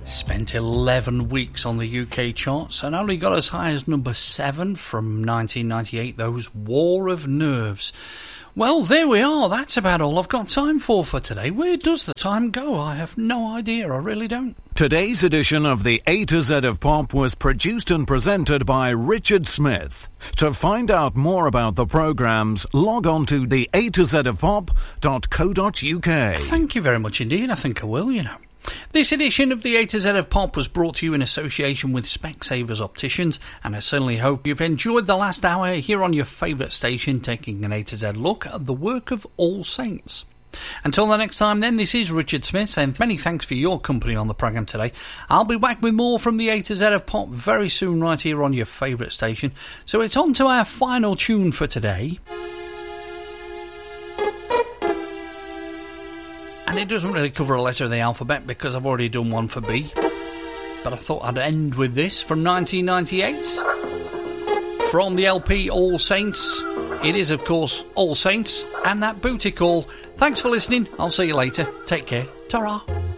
Spent 11 weeks on the UK charts and only got as high as number 7 from 1998, those War of Nerves. Well, there we are. That's about all I've got time for today. Where does the time go? I have no idea. I really don't. Today's edition of the A to Z of Pop was produced and presented by Richard Smith. To find out more about the programmes, log on to the A to Z of Pop.co.uk. Thank you very much indeed. I think I will, you know. This edition of the A to Z of Pop was brought to you in association with Specsavers Opticians, and I certainly hope you've enjoyed the last hour here on your favourite station, taking an A to Z look at the work of All Saints. Until the next time then, this is Richard Smith saying many thanks for your company on the programme today. I'll be back with more from the A to Z of Pop very soon right here on your favourite station. So it's on to our final tune for today. And it doesn't really cover a letter of the alphabet because I've already done one for B. But I thought I'd end with this from 1998. From the LP All Saints. It is, of course, All Saints and that booty call. Thanks for listening. I'll see you later. Take care. Ta-ra.